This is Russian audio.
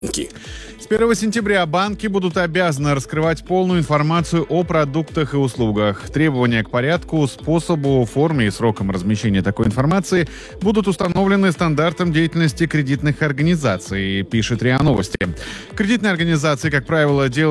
С 1 сентября банки будут обязаны раскрывать полную информацию о продуктах и услугах. Требования к порядку, способу, форме и срокам размещения такой информации будут установлены стандартом деятельности кредитных организаций, пишет РИА Новости. Кредитные организации, как правило, делают